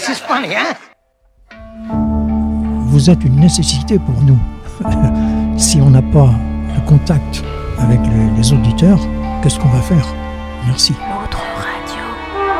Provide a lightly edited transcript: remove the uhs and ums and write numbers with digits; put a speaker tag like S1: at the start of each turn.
S1: This is funny, hein?
S2: Vous êtes une nécessité pour nous. Si on n'a pas le contact avec les auditeurs, qu'est-ce qu'on va faire? Merci.